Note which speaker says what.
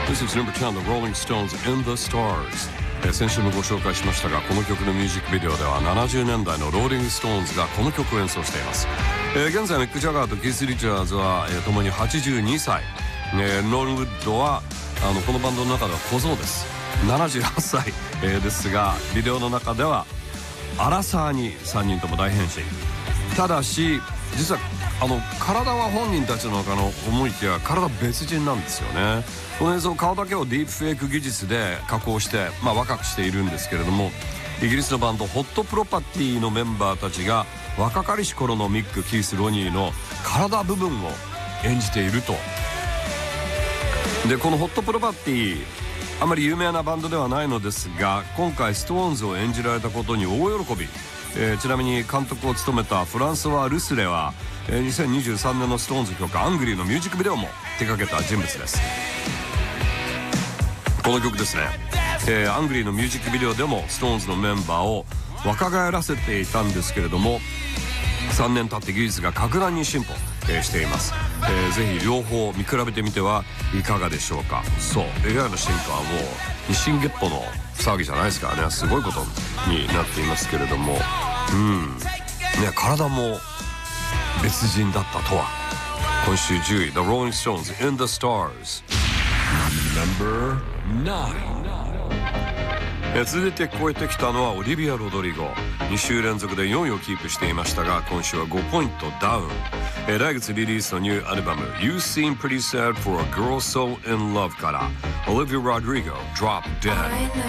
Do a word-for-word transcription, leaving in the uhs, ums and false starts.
Speaker 1: This is number ten, The Rolling Stones in the Stars。えー、先週もご紹介しましたが、この曲のミュージックビデオではななじゅうねんだいのローリング・ストーンズがこの曲を演奏しています。えー、現在ミック・ジャガーとキース・リチャーズは、えー、共にはちじゅうにさい、えー、ノールウッドはあのこのバンドの中では小僧です。ななじゅうはっさい、えー、ですがビデオの中ではアラサーにさんにんとも大変身。ただし実はあの体は本人たちの中の思いきや体別人なんですよね。この映像顔だけをディープフェイク技術で加工して、まあ、若くしているんですけれども、イギリスのバンドホットプロパティのメンバーたちが若かりし頃のミック・キース・ロニーの体部分を演じていると。でこのホットプロパティあまり有名なバンドではないのですが、今回ストーンズを演じられたことに大喜び。えー、ちなみに監督を務めたフランソワ・ルスレは、えー、にせんにじゅうさんねんのストーンズ曲「アングリー」のミュージックビデオも手掛けた人物です。この曲ですね、えー、アングリーのミュージックビデオでもストーンズのメンバーを若返らせていたんですけれども、さんねん経って技術が格段に進歩、えー、しています。えー、ぜひ両方見比べてみてはいかがでしょうか。そう エーアイ の進化はもう日進月歩の騒ぎじゃないですからね、すごいことになっていますけれども、うんね、体も別人だったとは。今週じゅうい The Rolling Stones in the Stars Number ナイン。え続いて聞こえてきたのはオリビア・ロドリゴ。に週連続でよんいをキープしていましたが、今週はごポイントダウン。え来月リリースのニューアルバム You Seem Pretty Sad for a Girl So in Love から Olivia Rodrigo Drop Dead。